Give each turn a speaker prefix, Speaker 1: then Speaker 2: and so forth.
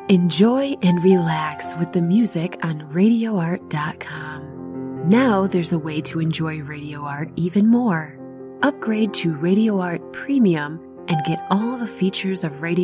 Speaker 1: Enjoy and relax with the music on RadioArt.com. Now there's a way to enjoy Radio Art even more. Upgrade to Radio Art Premium and get all the features of Radio